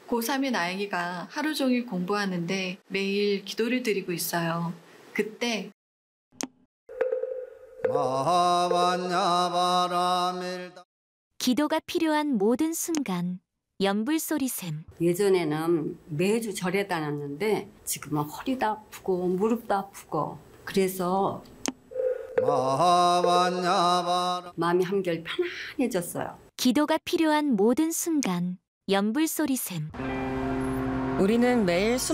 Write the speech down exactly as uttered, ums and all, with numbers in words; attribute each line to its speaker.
Speaker 1: 고삼인 아이가 하루 종일 공부하는데 매일 기도를 드리고 있어요. 그때
Speaker 2: 기도가 필요한 모든 순간 연불소리샘.
Speaker 3: 예전에는 매주 절에 다녔는데 지금은 허리도 아프고 무릎도 아프고 그래서 마음이 한결 편안해졌어요.
Speaker 2: 기도가 필요한 모든 순간 연불소리샘.
Speaker 4: 우리는 매일